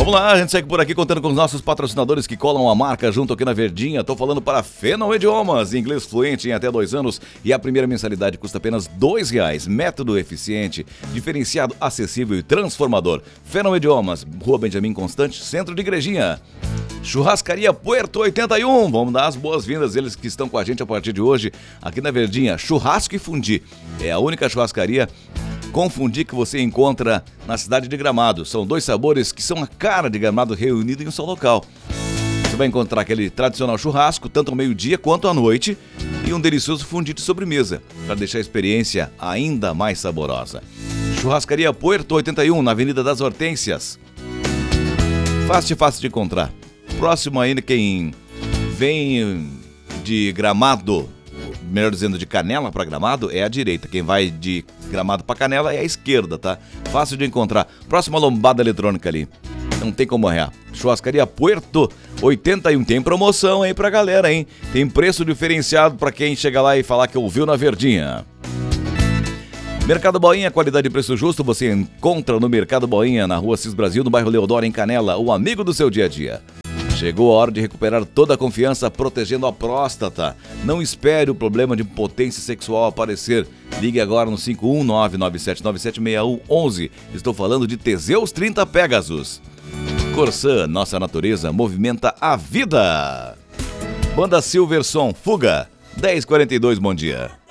Vamos lá, a gente segue por aqui contando com os nossos patrocinadores que colam a marca junto aqui na Verdinha. Tô falando para Phenom Idiomas, inglês fluente em até 2 anos e a primeira mensalidade custa apenas R$2. Método eficiente, diferenciado, acessível e transformador. Phenom Idiomas, Rua Benjamin Constante, Centro de Igrejinha. Churrascaria Puerto 81, vamos dar as boas-vindas, eles que estão com a gente a partir de hoje aqui na Verdinha. Churrasco e fundi, é a única churrascaria com fundi que você encontra na cidade de Gramado. São 2 sabores que são a cara de Gramado reunido em um só local. Você vai encontrar aquele tradicional churrasco, tanto ao meio-dia quanto à noite, e um delicioso fundi de sobremesa, para deixar a experiência ainda mais saborosa. Churrascaria Puerto 81, na Avenida das Hortênsias. Fácil de encontrar. Próximo ainda, quem vem de Gramado, melhor dizendo, de Canela para Gramado, é a direita. Quem vai de Gramado para Canela é a esquerda, tá? Fácil de encontrar. Próxima lombada eletrônica ali. Não tem como errar. Churrascaria Puerto 81. Tem promoção aí pra galera, hein? Tem preço diferenciado pra quem chega lá e falar que ouviu na Verdinha. Mercado Boinha, qualidade e preço justo, você encontra no Mercado Boinha, na Rua Cis Brasil, no bairro Leodoro, em Canela, o amigo do seu dia a dia. Chegou a hora de recuperar toda a confiança protegendo a próstata. Não espere o problema de impotência sexual aparecer. Ligue agora no 51997976111. Estou falando de Teseus 30 Pegasus. Corsã, nossa natureza movimenta a vida. Banda Silverson, Fuga, 10:42, bom dia.